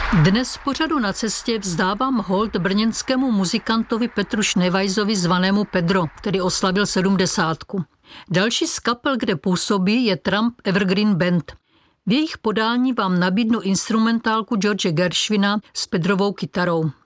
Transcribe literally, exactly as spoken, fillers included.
Dnes v pořadu Na cestě vzdávám hold brněnskému muzikantovi Petru Šnevajzovi zvanému Pedro, který oslavil sedmdesátku. Další z kapel, kde působí, je Trump Evergreen Band. V jejich podání vám nabídnu instrumentálku George Gershwina s Pedrovou kytarou.